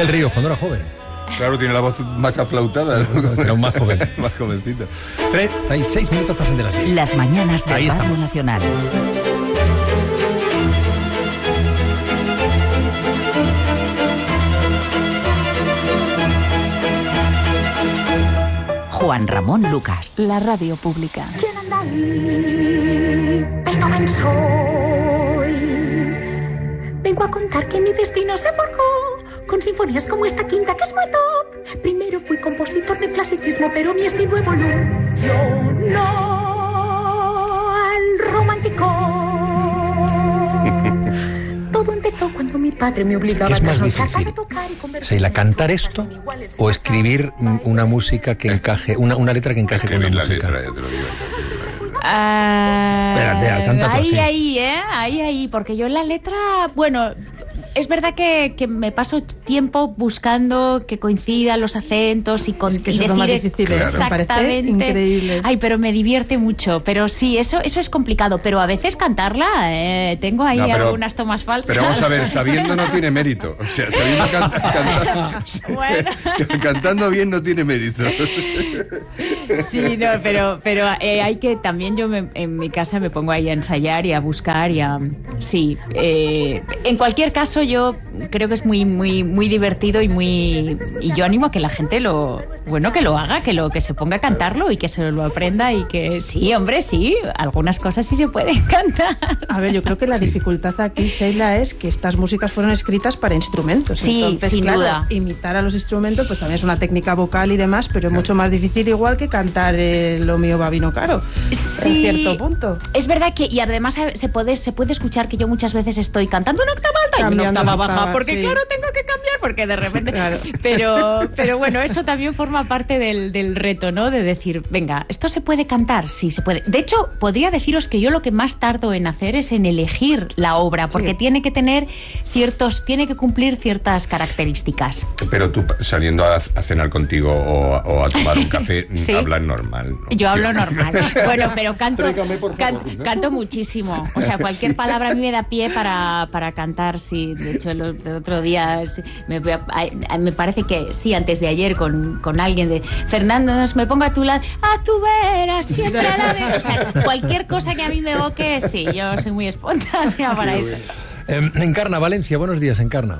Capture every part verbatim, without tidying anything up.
del Río, cuando era joven. Claro, tiene la voz más aflautada, ¿no? Era un más joven. Más jovencito. treinta y seis minutos pasan de las diez. Las mañanas de Ahí Radio estamos. Nacional. Juan Ramón Lucas, la radio pública. ¿Quién anda ahí? Beethoven soy. Vengo a contar que mi destino se forjó con sinfonías como esta quinta que es muy top. Primero fui compositor de clasicismo, pero mi estilo evolucionó al romántico. Todo empezó cuando mi padre me obligaba ¿Qué es a más trasnochar difícil? para tocar y convertirme Seila, en ¿cantar notas esto iniguales o de escribir pasar? una música que encaje, una, una letra que encaje Qué con la bien la música? letra, ya te lo digo. Ah, Espérate, al canta tú ahí, así. ahí, ¿eh? Ahí, ahí, porque yo en la letra, bueno, es verdad que, que me paso tiempo buscando que coincidan los acentos y con Es que y eso es lo más decir difícil, Claro. me parece exactamente. increíble. Ay, pero me divierte mucho. Pero sí, eso, eso es complicado. Pero a veces cantarla, eh, tengo ahí No, pero- algunas tomas falsas. Pero vamos a ver, sabiendo no tiene mérito. O sea, sabiendo canta- cantar, Bueno. cantando bien no tiene mérito. Sí, no, pero, pero eh, hay que también yo me- en mi casa me pongo ahí a ensayar y a buscar y a sí. Eh, en cualquier caso yo creo que es muy muy muy divertido y muy y yo animo a que la gente lo bueno que lo haga, que lo que se ponga a cantarlo y que se lo aprenda y que sí, hombre, sí, algunas cosas sí se pueden cantar. A ver, yo creo que la dificultad aquí, Seila, es que estas músicas fueron escritas para instrumentos. Sí, Entonces, sin claro, duda. imitar a los instrumentos pues también es una técnica vocal y demás, pero es mucho más difícil igual que cantar eh, Lo mío va vino caro. Sí. En cierto punto. Es verdad que, y además se puede, se puede escuchar que yo muchas veces estoy cantando una octava alta y una Cambiando octava octava, baja, porque sí. claro, tengo que cambiar, porque de repente... Claro. Pero, pero bueno, eso también forma parte del, del reto, ¿no? De decir, venga, ¿esto se puede cantar? Sí, se puede. De hecho, podría deciros que yo lo que más tardo en hacer es en elegir la obra, porque Sí. tiene que tener ciertos, tiene que cumplir ciertas características. Pero tú saliendo a, a cenar contigo o, o a tomar un café, Sí. hablas normal, ¿no? Yo hablo normal. Bueno, pero canto, Tráigame, por can- favor. canto muchísimo. O sea, cualquier palabra a mí me da pie para, para cantar. Sí, de hecho, el, el otro día sí, me, voy a- a- me parece que sí, antes de ayer con, con alguien de Fernando, nos- me pongo a tu lado, a tu vera, siempre a la vera. O sea, cualquier cosa que a mí me evoque, sí, yo soy muy espontánea para eso. Eh, Encarna, Valencia, buenos días, Encarna.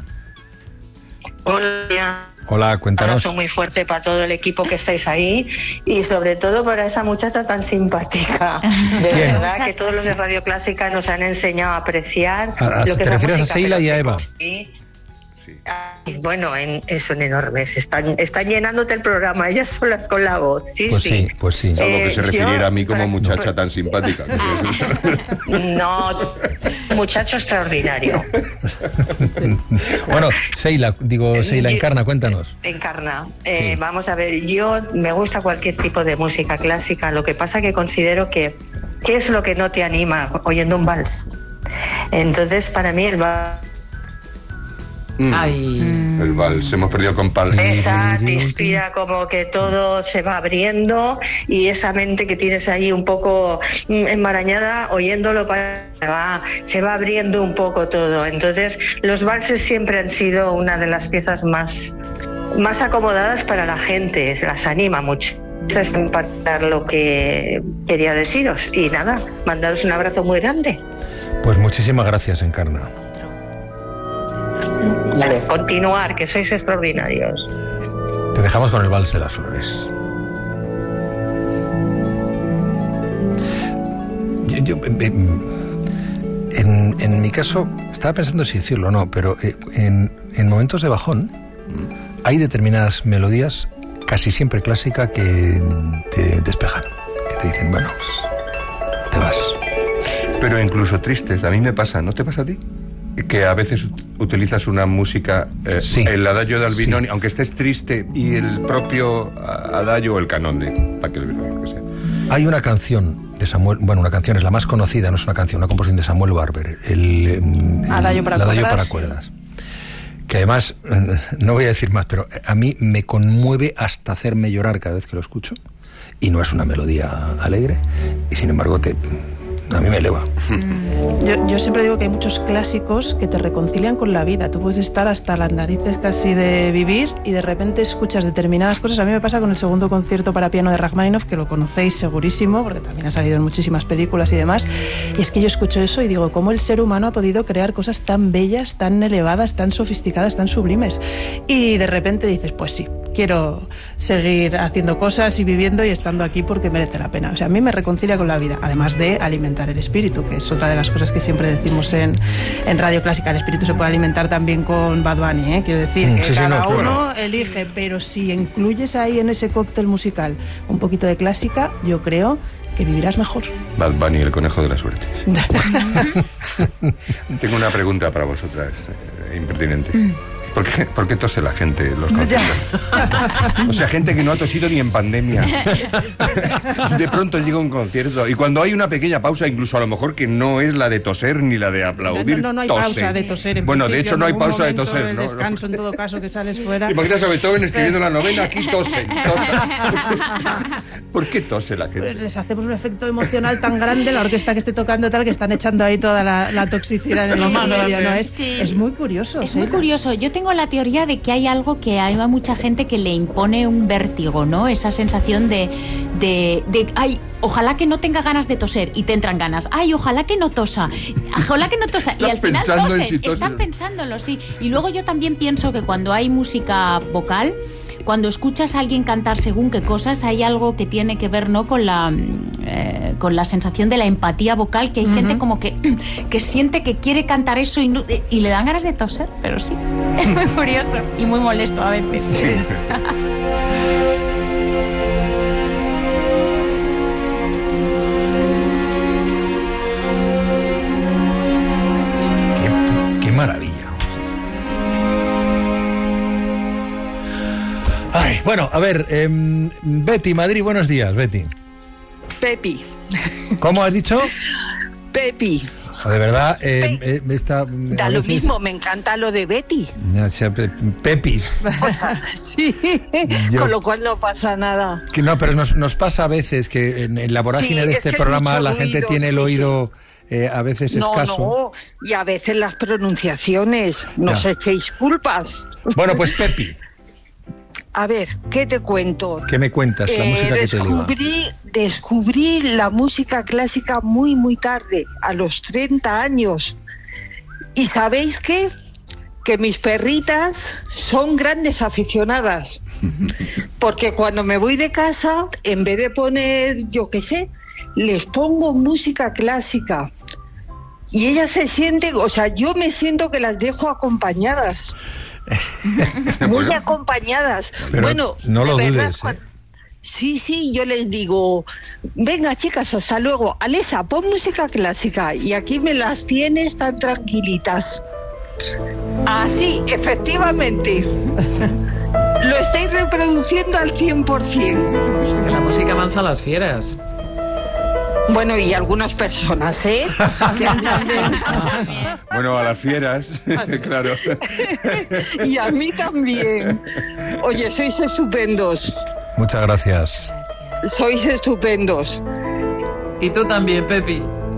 Hola, Hola, un cuéntanos. abrazo muy fuerte para todo el equipo que estáis ahí y sobre todo para esa muchacha tan simpática. De ¿Quién? verdad que todos los de Radio Clásica nos han enseñado a apreciar A- a- lo que ¿te es la refieres a música, Seila pero y a te Eva? conseguí- Ay, bueno, en, son enormes, están, están llenándote el programa, ellas solas con la voz. Sí, Pues sí, pues sí. Salvo que Eh, se yo- refiriera a mí como para- muchacha tan simpática. No, muchacho extraordinario. Bueno, Seila, digo, Seila, Yo- Encarna, cuéntanos. Encarna, eh, Sí. vamos a ver, yo me gusta cualquier tipo de música clásica, lo que pasa que considero que ¿qué es lo que no te anima oyendo un vals? Entonces, para mí el vals Mm, El vals, hemos perdido con Pal. esa te inspira como que todo se va abriendo y esa mente que tienes ahí un poco mm, enmarañada, oyéndolo para, se va, se va abriendo un poco todo. Entonces, los valses siempre han sido una de las piezas más, más acomodadas para la gente, se las anima mucho. Eso es impactar lo que quería deciros. Y nada, mandaros un abrazo muy grande. Pues muchísimas gracias, Encarna. Vale, continuar, que sois extraordinarios. Te dejamos con el vals de las flores. Yo, yo, eh, en, en mi caso, estaba pensando si decirlo o no, pero eh, en, en momentos de bajón hay determinadas melodías, casi siempre clásicas, que te despejan, que te dicen, bueno, pues, te vas. Pero incluso tristes, a mí me pasa, ¿no te pasa a ti? Que a veces ut- utilizas una música, eh, Sí. el adagio de Albinoni, Sí. aunque estés triste, y el propio a- adagio o el canon de Paquel Albinoni, lo que sea. Hay una canción de Samuel, bueno, una canción es la más conocida, no es una canción, una composición de Samuel Barber, el, el Adagio para el Adagio cuerdas. para cuerdas. Que además, eh, no voy a decir más, pero a mí me conmueve hasta hacerme llorar cada vez que lo escucho. Y no es una melodía alegre, y sin embargo te, A mí me eleva. Yo, yo siempre digo que hay muchos clásicos que te reconcilian con la vida. Tú puedes estar hasta las narices casi de vivir y de repente escuchas determinadas cosas. A mí me pasa con el segundo concierto para piano de Rachmaninoff, que lo conocéis segurísimo, porque también ha salido en muchísimas películas y demás. Y es que yo escucho eso y digo, ¿cómo el ser humano ha podido crear cosas tan bellas, tan elevadas, tan sofisticadas, tan sublimes? Y de repente dices, pues sí, quiero seguir haciendo cosas y viviendo y estando aquí porque merece la pena. O sea, a mí me reconcilia con la vida, además de alimentar el espíritu, que es otra de las cosas que siempre decimos en, en Radio Clásica. El espíritu se puede alimentar también con Bad Bunny, ¿eh? Quiero decir, Mm, que sí, sí, cada no, claro. uno elige, pero si incluyes ahí en ese cóctel musical un poquito de clásica, yo creo que vivirás mejor. Bad Bunny, el conejo de la suerte. Tengo una pregunta para vosotras, eh, impertinente. ¿Por qué, ¿Por qué tose la gente en los conciertos? O sea, gente que no ha tosido ni en pandemia. De pronto llega un concierto y cuando hay una pequeña pausa, incluso a lo mejor que no es la de toser ni la de aplaudir, No, no, no hay tose. pausa de toser. En bueno, de principio, hecho no hay en algún pausa de momento toser. del ¿no? descanso, en todo caso, que sales fuera. Imaginas a Beethoven escribiendo la novena, aquí tosen, tosen. ¿Por qué tose la gente? Pues les hacemos un efecto emocional tan grande, la orquesta que esté tocando tal, que están echando ahí toda la, la toxicidad en el Sí, medio, ¿no? Es, sí. es muy curioso. Es ¿sí? muy curioso. Yo tengo la teoría de que hay algo que hay a mucha gente que le impone un vértigo, ¿no? Esa sensación de, de, de ay, ojalá que no tenga ganas de toser y te entran ganas. Ay, ojalá que no tosa. Ojalá que no tosa. Están y al final pensando en tosen. si tosen. Están pensándolo, sí. Y luego yo también pienso que cuando hay música vocal, cuando escuchas a alguien cantar según qué cosas, hay algo que tiene que ver, ¿no?, con la eh, con la sensación de la empatía vocal, que hay uh-huh. gente como que, que siente que quiere cantar eso y, no, y le dan ganas de toser, pero sí. Es muy curioso y muy molesto a veces. Sí. Qué, qué maravilla. Ay, bueno, a ver, eh, Betty, Madrid, buenos días, Betty. Pepi. ¿Cómo has dicho? Pepi. De verdad, eh, eh, esta, da lo veces... mismo, me encanta lo de Betty. O sea, pe, Pepis. O sea, sí, Yo, con lo cual no pasa nada. Que no, pero nos, nos pasa a veces que en, en la vorágine sí, de este programa la ruido, gente tiene el oído sí, sí. Eh, a veces no, escaso. No, y a veces las pronunciaciones, no os echéis culpas. Bueno, pues Pepi. A ver, ¿qué te cuento? ¿Qué me cuentas? La eh, música que te descubrí, descubrí la música clásica muy, muy tarde, a los treinta años. ¿Y sabéis qué? Que mis perritas son grandes aficionadas. Porque cuando me voy de casa, en vez de poner, yo qué sé, les pongo música clásica. Y ellas se sienten, o sea, yo me siento que las dejo acompañadas. Muy acompañadas. Pero bueno, no lo de verdad, dudes, cuando... ¿eh? Sí, sí, yo les digo, venga chicas, hasta luego. Alesa, pon música clásica y aquí me las tienes tan tranquilitas. Así, efectivamente. Lo estáis reproduciendo al cien por ciento. Es que la música avanza a las fieras. Bueno, y algunas personas, ¿eh? Bueno, a las fieras, claro. Y a mí también. Oye, sois estupendos. Muchas gracias. Sois estupendos. Y tú también, Pepi.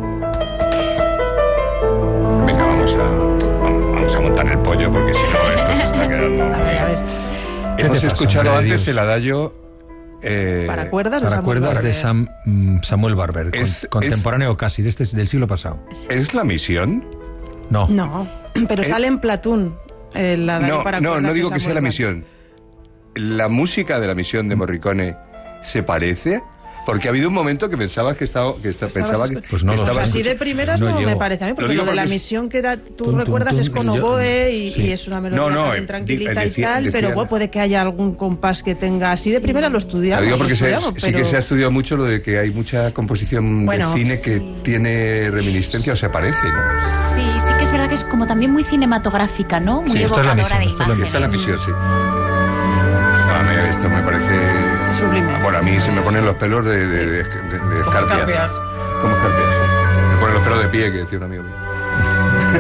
Venga, vamos a, vamos a montar el pollo porque si no esto se está quedando. A ver, a ver. Hemos escuchado antes el adagio... Eh, para cuerdas de, para Samuel, cuerdas Barber. de Sam, um, Samuel Barber, es, con, contemporáneo es, casi de este, del siglo pasado. ¿Es la misión? No. No, pero ¿Eh? sale en Platoon. Eh, la no, para no, no digo que sea la Barber. misión. ¿La música de la misión de Morricone se parece? Porque ha habido un momento que pensabas que estaba que está, pensaba que pues no que lo estaba así de primeras no, no me parece a mí, porque lo, lo de la es... misión que da, tú tum, recuerdas tum, tum, es con oboe y, sí. y es una melodía no, no, eh, tranquilita decía, y tal, decía, pero bueno, puede que haya algún compás que tenga así de primera lo estudiamos. Lo digo porque se, pero... sí que se ha estudiado mucho lo de que hay mucha composición bueno, de cine sí. que tiene reminiscencia o se parece, ¿no? Sí, sí que es verdad que es como también muy cinematográfica, ¿no? Muy sí, evocadora misión, de imágenes. Esta es la misión, sí. A mí esto me parece... Sublime. Bueno, a mí se me ponen los pelos de, de, de, de, de escarpias. Como escarpias, sí. Me ponen los pelos de pie, que decía un amigo mío.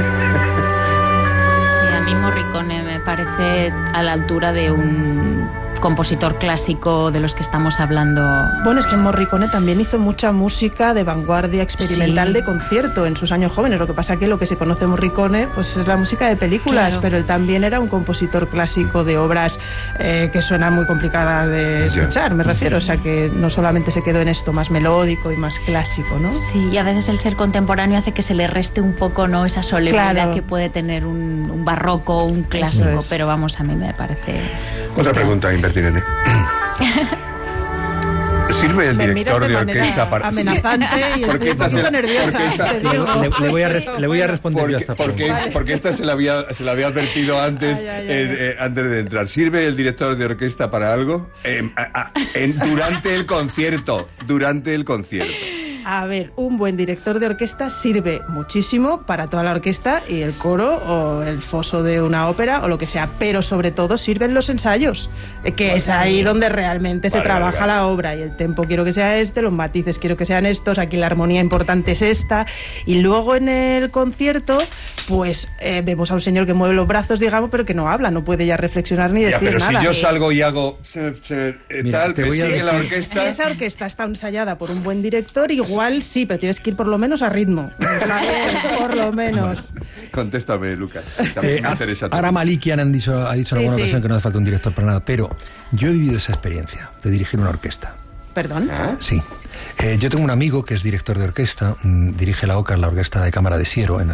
Sí, a mí Morricone me parece a la altura de un compositor clásico de los que estamos hablando. Bueno, es que Morricone también hizo mucha música de vanguardia experimental, sí, de concierto en sus años jóvenes. Lo que pasa que lo que se conoce de Morricone pues es la música de películas, claro, pero él también era un compositor clásico de obras eh, que suenan muy complicadas de escuchar, me refiero. Sí. O sea que no solamente se quedó en esto más melódico y más clásico, ¿no? Sí, y a veces el ser contemporáneo hace que se le reste un poco, ¿no?, esa solemnidad, claro, que puede tener un, un barroco, un clásico, es. Pero vamos, a mí me parece... Otra pregunta impertinente. ¿Sirve el director de, de orquesta para...? Amenazante y estoy un poquito nerviosa. Esta, le, le, voy a re, le voy a responder porque, yo a esta porque, pregunta. Porque, porque esta se la había, se la había advertido antes, ay, ay, ay, eh, eh, antes de entrar. ¿Sirve el director de orquesta para algo? Eh, a, a, en, durante el concierto. Durante el concierto. A ver, un buen director de orquesta sirve muchísimo para toda la orquesta y el coro o el foso de una ópera o lo que sea, pero sobre todo sirven los ensayos, que pues es ahí sí, donde realmente vale, se trabaja vale, vale. la obra, y el tempo quiero que sea este, los matices quiero que sean estos, aquí la armonía importante es esta, y luego en el concierto pues eh, vemos a un señor que mueve los brazos, digamos, pero que no habla, no puede ya reflexionar ni ya, decir pero nada. Pero si yo salgo y hago se, se, eh, Mira, tal, te me voy sigue a la orquesta... Si esa orquesta está ensayada por un buen director, igual Igual sí, pero tienes que ir por lo menos a ritmo. Por lo menos. Contéstame, Lucas. También Eh, me interesa ahora Malikian han dicho, ha dicho en Sí, alguna sí. ocasión que no hace falta un director para nada, pero yo he vivido esa experiencia de dirigir una orquesta. ¿Perdón? ¿Ah? Sí. Eh, yo tengo un amigo que es director de orquesta, mm, dirige la O C A, la Orquesta de Cámara de Siero, en